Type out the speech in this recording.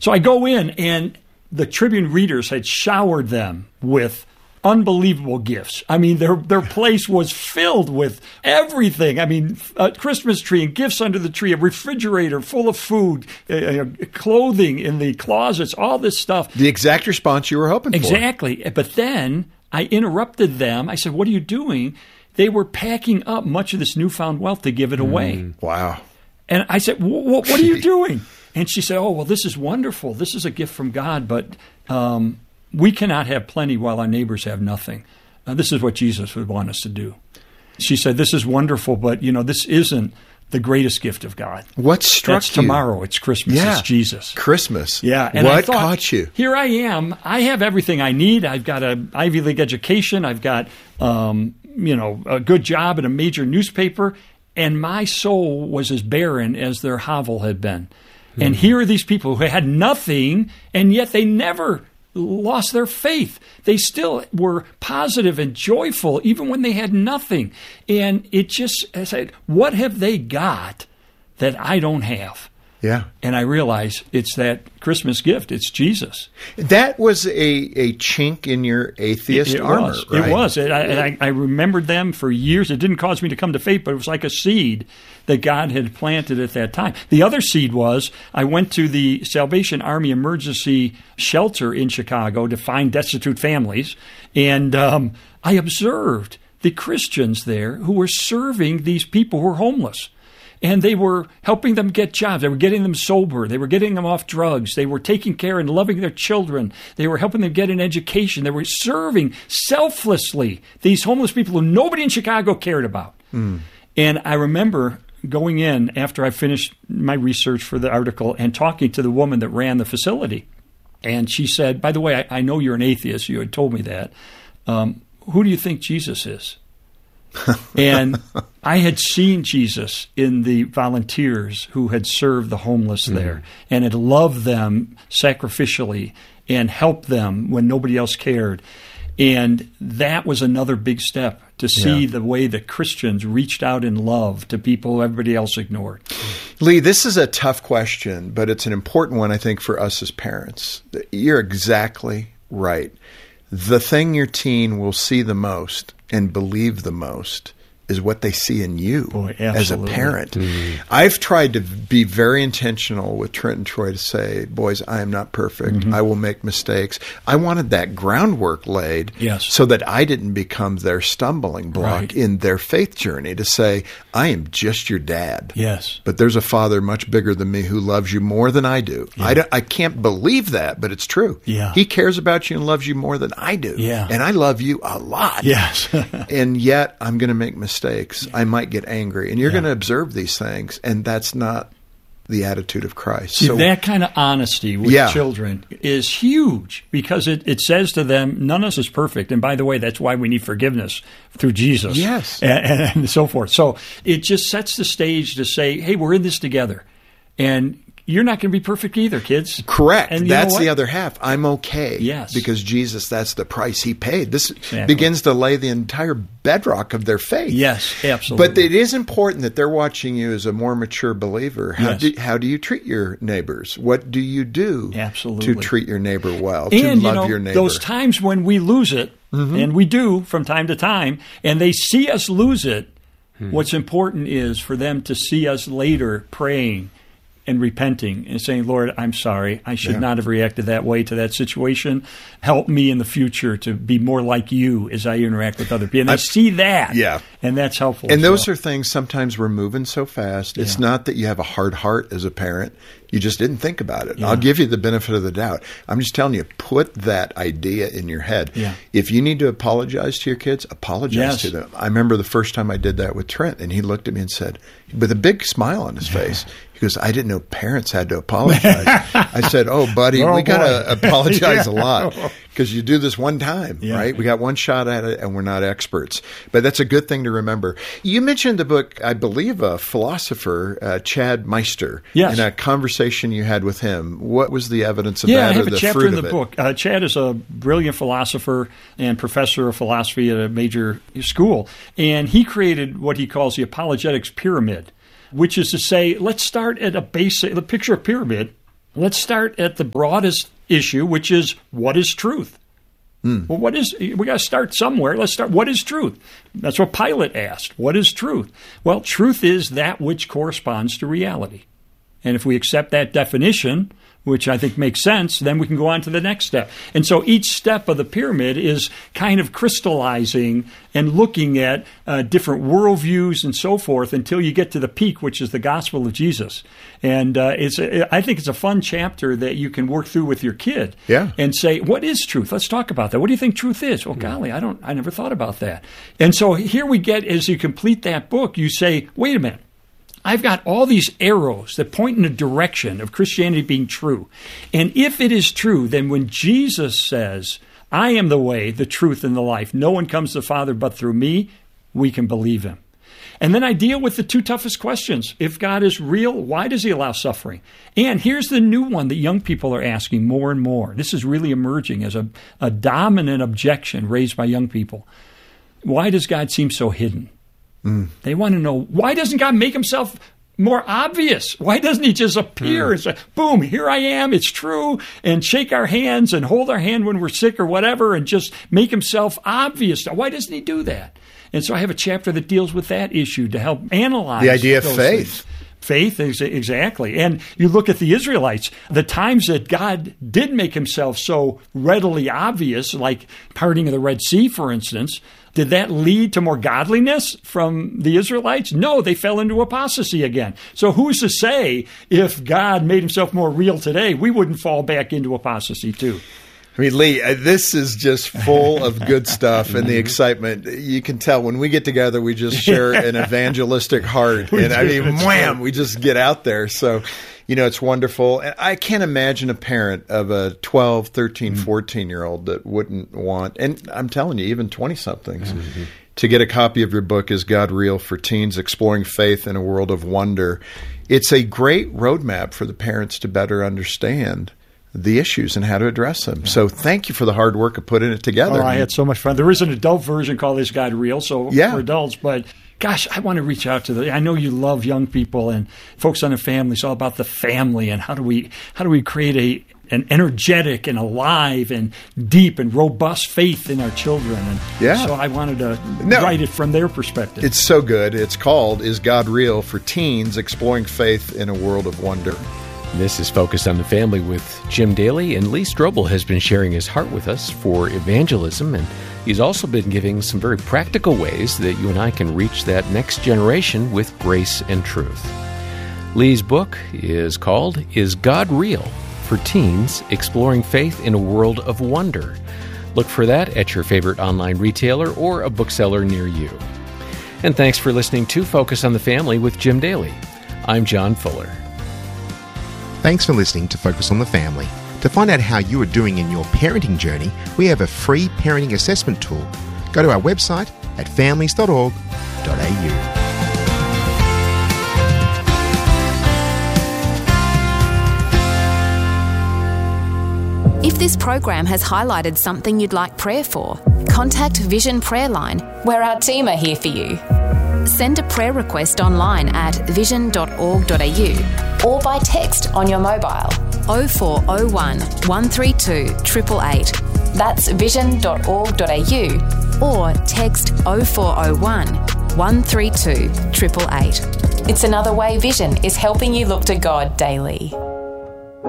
So I go in, and the Tribune readers had showered them with unbelievable gifts. I mean, their place was filled with everything. I mean, a Christmas tree and gifts under the tree, a refrigerator full of food, clothing in the closets, all this stuff. The exact response you were hoping for. Exactly. But then I interrupted them. I said, "What are you doing?" They were packing up much of this newfound wealth to give it away. Wow. And I said, what are you doing? And she said, "Oh, well, this is wonderful. This is a gift from God, but we cannot have plenty while our neighbors have nothing. This is what Jesus would want us to do." She said, "This is wonderful, but, this isn't the greatest gift of God." What struck That's you? tomorrow. It's Christmas. Yeah. It's Jesus. Christmas. Yeah. And I what thought, caught you? Here I am. I have everything I need. I've got an Ivy League education. I've got, a good job at a major newspaper. And my soul was as barren as their hovel had been. And here are these people who had nothing, and yet they never lost their faith. They still were positive and joyful even when they had nothing. And I said, what have they got that I don't have? Yeah. And I realized it's that Christmas gift. It's Jesus. That was a chink in your atheist armor, right? It was. I remembered them for years. It didn't cause me to come to faith, but it was like a seed that God had planted at that time. The other seed was I went to the Salvation Army Emergency Shelter in Chicago to find destitute families, and I observed the Christians there who were serving these people who were homeless. And they were helping them get jobs. They were getting them sober. They were getting them off drugs. They were taking care and loving their children. They were helping them get an education. They were serving selflessly these homeless people who nobody in Chicago cared about. And I remember going in after I finished my research for the article and talking to the woman that ran the facility. And she said, "By the way, I know you're an atheist. You had told me that. Who do you think Jesus is?" And I had seen Jesus in the volunteers who had served the homeless there and had loved them sacrificially and helped them when nobody else cared. And that was another big step to see the way that Christians reached out in love to people everybody else ignored. Lee, this is a tough question, but it's an important one, I think, for us as parents. You're exactly right. The thing your teen will see the most and believe the most is what they see in you as a parent. I've tried to be very intentional with Trent and Troy to say, boys, I am not perfect. I will make mistakes. I wanted that groundwork laid so that I didn't become their stumbling block in their faith journey to say, I am just your dad. Yes. But there's a Father much bigger than me who loves you more than I do. I can't believe that, but it's true. He cares about you and loves you more than I do. And I love you a lot. Yes. And yet I'm going to make mistakes. I might get angry. And you're going to observe these things, and that's not the attitude of Christ. See, that kind of honesty with children is huge because it says to them, none of us is perfect. And by the way, that's why we need forgiveness through Jesus. Yes. And so forth. So it just sets the stage to say, hey, we're in this together. And you're not going to be perfect either, kids. Correct. And that's the other half. I'm okay. Yes. Because Jesus, that's the price he paid. This begins to lay the entire bedrock of their faith. Yes, absolutely. But it is important that they're watching you as a more mature believer. How do you treat your neighbors? What do you do to treat your neighbor well, to love your neighbor? Those times when we lose it, and we do from time to time, and they see us lose it, what's important is for them to see us later praying and repenting and saying, Lord, I'm sorry. I should not have reacted that way to that situation. Help me in the future to be more like you as I interact with other people. And I see that. And that's helpful. And those are things sometimes we're moving so fast. It's not that you have a hard heart as a parent. You just didn't think about it. I'll give you the benefit of the doubt. I'm just telling you, put that idea in your head. If you need to apologize to your kids, apologize to them. I remember the first time I did that with Trent, and he looked at me and said, with a big smile on his face, he goes, I didn't know parents had to apologize. I said, oh, buddy, we got to apologize a lot because you do this one time, right? We got one shot at it, and we're not experts. But that's a good thing to remember. You mentioned the book, I believe, a philosopher, Chad Meister, in a conversation you had with him. What was the evidence of that? I have or the a chapter fruit in the of book. Chad is a brilliant philosopher and professor of philosophy at a major school, and he created what he calls the apologetics pyramid, which is to say, let's start at a basic, picture a pyramid, let's start at the broadest issue, which is, what is truth? Well, we got to start somewhere. Let's start. What is truth? That's what Pilate asked. What is truth? Well, truth is that which corresponds to reality. And if we accept that definition, which I think makes sense, then we can go on to the next step. And so each step of the pyramid is kind of crystallizing and looking at different worldviews and so forth until you get to the peak, which is the gospel of Jesus. And I think it's a fun chapter that you can work through with your kid and say, what is truth? Let's talk about that. What do you think truth is? Well, golly, I never thought about that. And so here we get, as you complete that book, you say, wait a minute. I've got all these arrows that point in a direction of Christianity being true. And if it is true, then when Jesus says, I am the way, the truth, and the life, no one comes to the Father but through me, we can believe him. And then I deal with the two toughest questions. If God is real, why does he allow suffering? And here's the new one that young people are asking more and more. This is really emerging as a dominant objection raised by young people. Why does God seem so hidden? They want to know, why doesn't God make himself more obvious? Why doesn't he just appear and say, boom, here I am, it's true, and shake our hands and hold our hand when we're sick or whatever and just make himself obvious? Why doesn't he do that? And so I have a chapter that deals with that issue to help analyze the idea of faith. Things. Faith, exactly. And you look at the Israelites, the times that God did make himself so readily obvious, like parting of the Red Sea, for instance, did that lead to more godliness from the Israelites? No, they fell into apostasy again. So who's to say if God made himself more real today, we wouldn't fall back into apostasy too? I mean, Lee, this is just full of good stuff and the excitement. You can tell when we get together, we just share an evangelistic heart. And I mean, wham, we just get out there. So, it's wonderful. And I can't imagine a parent of a 12, 13, 14-year-old that wouldn't want, and I'm telling you, even 20-somethings, to get a copy of your book, Is God Real? For Teens, Exploring Faith in a World of Wonder. It's a great roadmap for the parents to better understand the issues and how to address them. So thank you for the hard work of putting it together. Oh, I had so much fun. There is an adult version called Is God Real? So for adults, but gosh, I want to reach out to I know you love young people and Focus on the Family. It's all about the family and how do we create an energetic and alive and deep and robust faith in our children. And so I wanted to write it from their perspective. It's so good. It's called Is God Real? For Teens, Exploring Faith in a World of Wonder. This is Focus on the Family with Jim Daly, and Lee Strobel has been sharing his heart with us for evangelism, and he's also been giving some very practical ways that you and I can reach that next generation with grace and truth. Lee's book is called Is God Real? For Teens, Exploring Faith in a World of Wonder. Look for that at your favorite online retailer or a bookseller near you. And thanks for listening to Focus on the Family with Jim Daly. I'm John Fuller. Thanks for listening to Focus on the Family. To find out how you are doing in your parenting journey, we have a free parenting assessment tool. Go to our website at families.org.au. If this program has highlighted something you'd like prayer for, contact Vision Prayer Line, where our team are here for you. Send a prayer request online at vision.org.au or by text on your mobile 0401 132 888. That's vision.org.au or text 0401 132 888. It's another way Vision is helping you look to God daily.